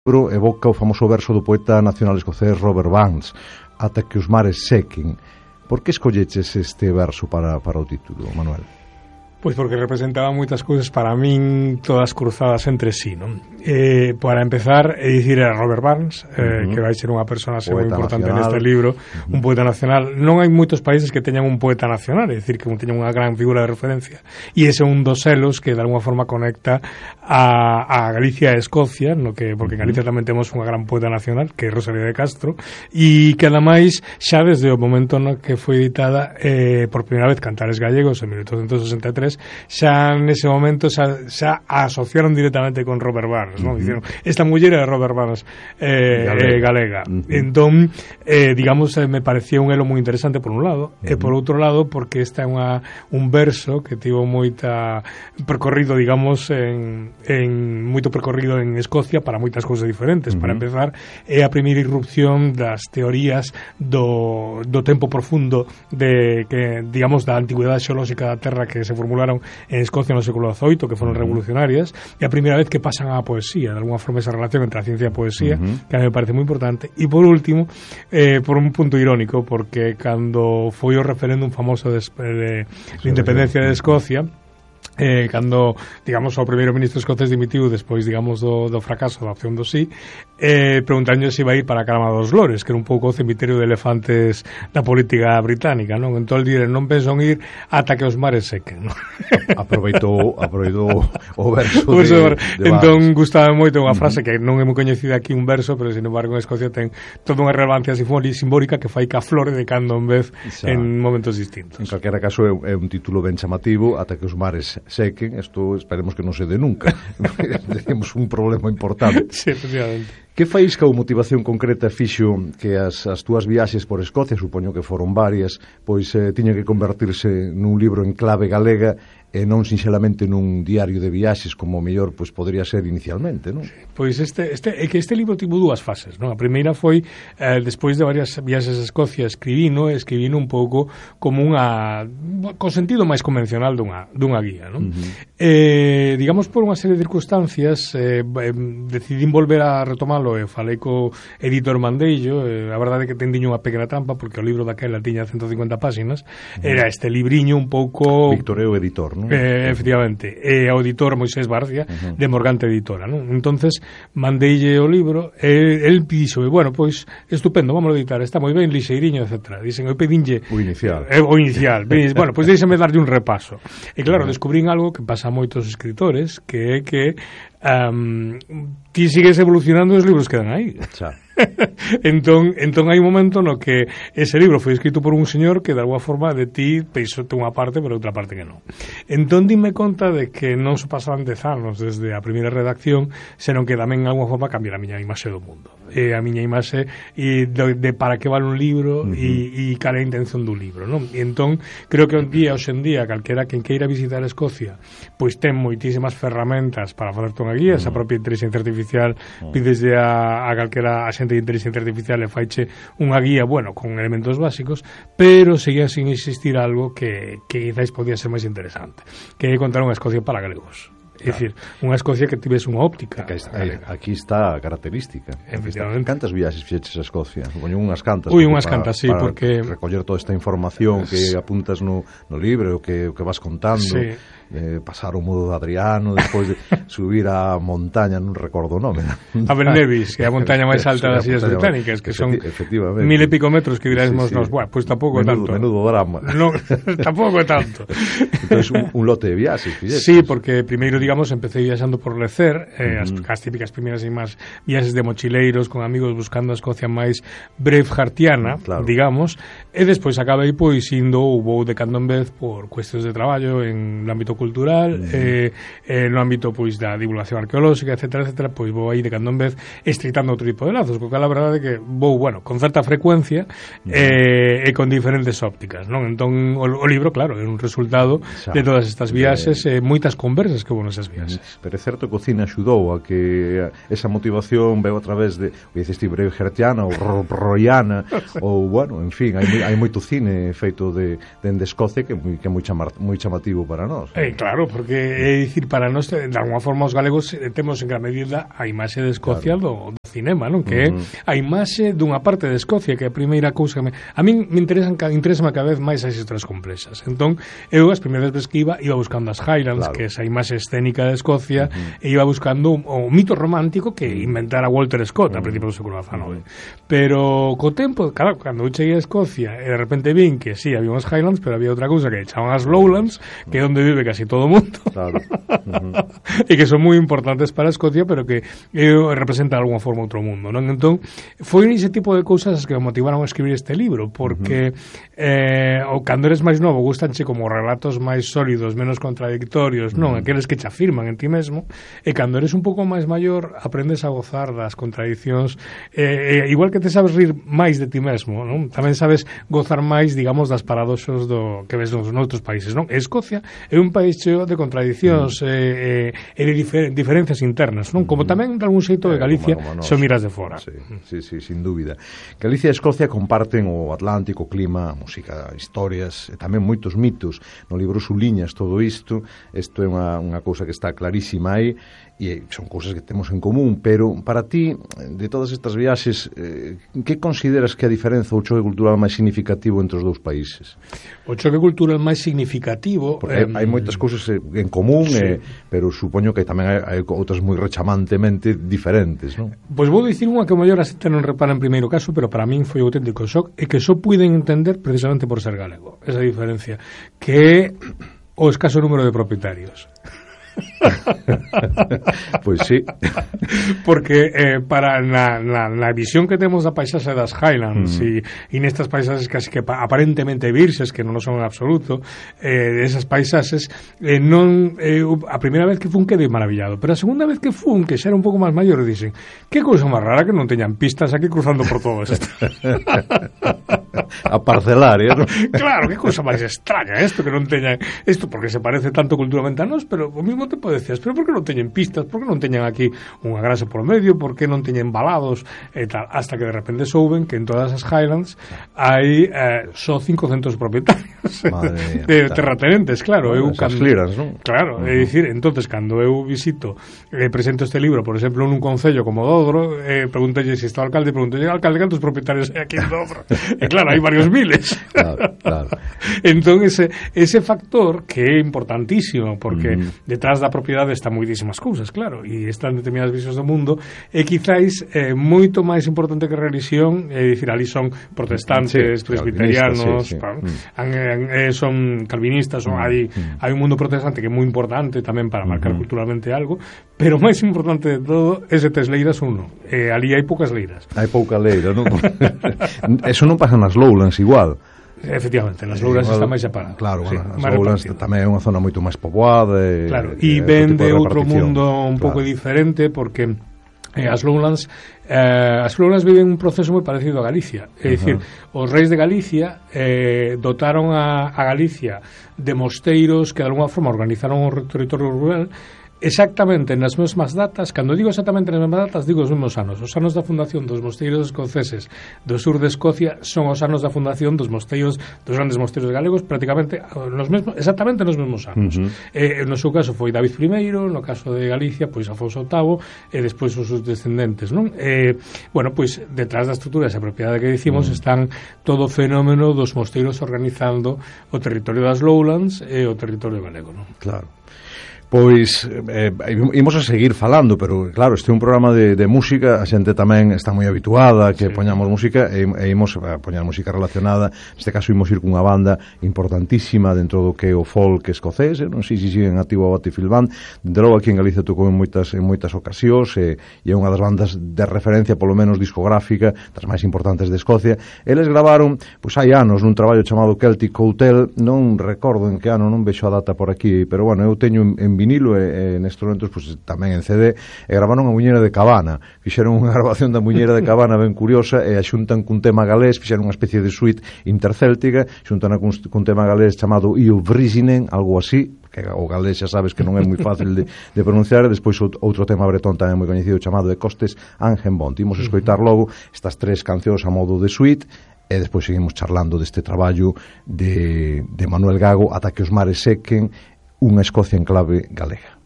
evoca o famoso verso do poeta nacional escocés Robert Burns, ata que os mares sequen. Por que escolleches este verso para o título, Manuel? Pois porque representaba moitas cousas para min, todas cruzadas entre sí, non? Para empezar, dicir a Robert Burns, que vai ser unha persona moi importante neste libro, un poeta nacional. Non hai moitos países que teñan un poeta nacional, é dicir, que teñan unha gran figura de referencia, e ese é un dos selos que de alguma forma conecta a Galicia e Escocia, no que, porque en Galicia tamén temos unha gran poeta nacional, que é Rosalía de Castro, e que ademais, xa desde o momento no que foi editada por primeira vez Cantares Gallegos en 1863, xa nese momento xa asociaron directamente con Robert Burns, ¿no? Dicieron, esta muller é Robert Burns galega. Entón, digamos, me parecía un elo moi interesante por un lado, e por outro lado porque esta é un verso que tivo moita percorrido, digamos, moito percorrido en Escocia para moitas cousas diferentes. Para empezar, é a primeira irrupción das teorías do tempo profundo que, digamos, da antigüedade xeolóxica da Terra que se formularon en Escocia no século XVIII, que foron revolucionarias, e a primeira vez que pasan á poesía, de alguna forma esa relación entre a ciencia e a poesía, que a mí me parece moi importante. E por último, por un punto irónico, porque cando foi o referéndum famoso de independencia de Escocia, cando, digamos, o primeiro ministro escocés dimitiu despois, digamos, do fracaso da opción do sí, preguntanlle se iba a ir para a Cama dos Lores, que era un pouco o cemiterio de elefantes da política británica, non? Entón, dire, non penso en ir ata que os mares sequen, non? Aproveitou o verso de entón, gustaba moito unha frase que non é moi coñecida aquí, un verso, pero, sin embargo, en Escocia ten toda unha relevancia simbólica que fai que a flore de cando en vez en momentos distintos. En calquera caso, é un título ben chamativo, ata que os mares sequen. Isto esperemos que non se dé nunca. Temos un problema importante. Sí, efectivamente. Que faísca ou motivación concreta fixo que as túas viaxes por Escocia, supoño que foron varias, pois tiña que convertirse nun libro en clave galega e non sinxelamente nun diario de viaxes como mellor pois podría ser inicialmente, non? Pois este libro tivo dúas fases, non? A primeira foi despois de varias viaxes a Escocia escribino un pouco como co sentido máis convencional dunha guía, non? Digamos, por unha serie de circunstancias decidín volver a retomalo e falei co editor Mandello. A verdade é que tendiño unha pequena trampa porque o libro daquela tiña 150 páxinas, era este libriño un pouco... Víctor é o editor, non? Efectivamente, e o editor Moisés Barcia de Morgante Editora, non? Entonces mandeille o libro e el dixo, bueno, pois estupendo, vamos a editar, está moi ben, lixeiriño, etc. Dicen, eu pedinlle o inicial, bueno, pois deixame darlle un repaso. E claro, descubrín algo que pasa a moitos escritores, que é que ti sigues evolucionando e os libros quedan aí. Xa. entón hai un momento no que ese libro foi escrito por un señor que de alguma forma de ti peixote unha parte pero outra parte que non. Entón dime conta de que non se pasaban 10 anos desde a primeira redacción, senón que tamén de alguma forma cambiar a miña imaxe do mundo, a miña imaxe de para que vale un libro e cal é a intención dun libro, non? E entón creo que hoxe en día calquera quen queira visitar Escocia pois ten moitísimas ferramentas para facerte unha guía. Esa propia inteligencia artificial pideslle a calquera a xente de inteligencia artificial e faiche unha guía, bueno, con elementos básicos, pero seguía sin existir algo que quizás podía ser máis interesante, que é contar unha Escocia para galegos. É dicir, unha Escocia que tivese unha óptica. Aquí está a característica. Efectivamente. Cantas viaxes fixeches a Escocia? Supoño unhas cantas. Unhas cantas, sí, porque recoller toda esta información que apuntas no libro, que vas contando. Sí. Pasar o mudo de Adriano, despois de subir a montaña, non recordo o nome. A Bernevis, que é a montaña máis alta das Illas Británicas, que son 1000 e pico metros, que dirásemos nos, pois tampouco é tanto. Menudo drama. No, tampouco é tanto. Entón, un lote de viaxes, fixetes. Sí, porque primeiro, digamos, empecé viaxando por Lecer, as típicas primeiras e máis viaxes de mochileiros con amigos buscando a Escocia máis braveheartiana, digamos, e despois acabei pois indo ou vou de cando en vez por cuestións de traballo en ámbito cultural, no ámbito pois da divulgación arqueolóxica, etcétera, pois vou aí de cando en vez estritando outro tipo de lazos, porque a verdade é que vou, bueno, con certa frecuencia e con diferentes ópticas, non? Entón o libro, claro, é un resultado de todas estas viaxes e moitas conversas que houve nesas viaxes. Pero é certo que o cine axudou a que esa motivación veo a través de, dices ti, braveheartiana ou roiana, ou, bueno, en fin, hai moito cine feito de Escocia que é moi chamativo para nós. Claro, porque é dicir, para nós, de alguma forma, os galegos temos en gran medida a imaxe de Escocia do cinema, non? Que é a imaxe dunha parte de Escocia, que é a primeira cousa que a min me interesa cada vez máis as historias complexas. Entón, eu as primeiras veces que iba buscando as Highlands, claro, que é esa imaxe escénica de Escocia, e iba buscando o mito romántico que inventara Walter Scott a principios do século XIX. Pero co tempo, claro, cando eu cheguei a Escocia, e de repente vin que sí, había unhas Highlands, pero había outra cousa que chaman as Lowlands, que é onde vive casi todo o mundo, claro. E que son moi importantes para Escocia, pero que representan de alguna forma outro mundo, non? Entón, foi ese tipo de cousas que me motivaron a escribir este libro, porque cando eres máis novo gustanche como relatos máis sólidos, menos contradictorios, non? Aqueles que te afirman en ti mesmo, e cando eres un pouco máis maior aprendes a gozar das contradiccións, igual que te sabes rir máis de ti mesmo, non? Tamén sabes gozar máis, digamos, das paradoxos do que ves nos outros países, non? Escocia é un país cheo de contradiccións e de diferencias internas, non? Como tamén de algún xeito de Galicia se o miras de fora. Sí, sin dúbida. Galicia e Escocia comparten o Atlántico, o clima, a música, historias e tamén moitos mitos. No libro suliñas todo isto. Isto é unha cousa que está clarísima aí e son cousas que temos en común, pero para ti, de todas estas viaxes, que consideras que a diferenza ou choque cultural máis significativo entre os dous países? O choque cultural máis significativo... Porque hai moitas cousas en común, sí, pero supoño que tamén hai outras moi rechamantemente diferentes, non? Pois vou dicir unha que o mellor a xente non repara en primeiro caso, pero para min foi auténtico shock, e que só puiden entender precisamente por ser galego, esa diferencia, que é o escaso número de propietarios. Pois sí, porque para na visión que temos da paisaxe das Highlands e nestas paisaxes casi que aparentemente virxes, que non son en absoluto, esas paisaxes non a primeira vez que fun quedei maravillado, pero a segunda vez que fun, que xa era un pouco máis maior, dixen, que cousa máis rara que non teñan pistas aquí cruzando por todo isto. A parcelaria, ¿no? Claro, que cousa máis extraña isto, que non teñan isto, porque se parece tanto culturalmente a nós, pero ao mesmo tempo decías, pero por que non teñen pistas, por que non teñen aquí unha grasa por medio, por que non teñen balados e tal, hasta que de repente souben que en todas as Highlands hai só 500 propietarios de terratenentes, claro. Eu clearance, non? Claro, é dicir, entonces cando eu visito presento este libro, por exemplo, nun concello como Dodro, preguntelle se está o alcalde, preguntelle ao alcalde cantos propietarios hai aquí en Dodro, e claro, hai varios miles. Claro. Entón ese factor que é importantísimo, porque detrás da propiedade están moitísimas cousas, claro, e están determinadas visións do mundo, e quizáis moito máis importante que a religión, é dicir, ali son protestantes, presbiterianos, son calvinistas, hai un mundo protestante que é moi importante tamén para marcar culturalmente algo, pero máis importante de todo, ese tes leiras ou non. Ali hai poucas leiras. Hai pouca leira, non? Eso non pasa nas Lowlands igual. Efectivamente, nas Lowlands está máis separadas. Claro, sí, as Lowlands tamén é unha zona moito máis poboada. Claro, e ven de outro mundo un pouco diferente, porque as Lowlands viven un proceso moi parecido a Galicia. É dicir, os reis de Galicia dotaron a Galicia de mosteiros que de alguna forma organizaron o territorio rural exactamente nas mesmas datas. Cando digo exactamente nas mesmas datas, digo os mesmos anos. Os anos da fundación dos mosteiros escoceses do sur de Escocia son os anos da fundación dos grandes mosteiros galegos, prácticamente exactamente nos mesmos anos. No seu caso foi David I, no caso de Galicia, pois Afonso VIII, e despois os seus descendentes, non? Bueno, pois detrás da estrutura esa propiedade que dicimos están todo o fenómeno dos mosteiros organizando o territorio das Lowlands e o territorio galego, non? Claro. Pois imos a seguir falando, pero claro, este é un programa de música, a xente tamén está moi habituada a que poñamos música e imos a poñar música relacionada. Neste caso imos ir cunha banda importantísima dentro do que é o folk escocés, non sei se siguen activo a Battlefield Band, dende logo aquí en Galicia tocou en moitas ocasións e é unha das bandas de referencia, polo menos discográfica, das máis importantes de Escocia. Eles gravaron, pois hai anos, nun traballo chamado Celtic Hotel, non recordo en que ano, non vexo a data por aquí, pero bueno, eu teño en vinilo e nestes momentos pues, tamén en CD, e gravaron a Muñeira de Cabana, fixeron unha grabación da Muñeira de Cabana ben curiosa e a xuntan cun tema galés, fixeron unha especie de suite intercéltica, xuntan cun tema galés chamado Io Vrisinen, algo así, que o galés xa sabes que non é moi fácil de pronunciar, e despois outro tema bretón tamén moi coñecido chamado de Costes Angenbont. Imos escoitar logo estas tres cancións a modo de suite e despois seguimos charlando deste traballo de Manuel Gago, Ata que os mares sequen, unha Escocia en clave galega.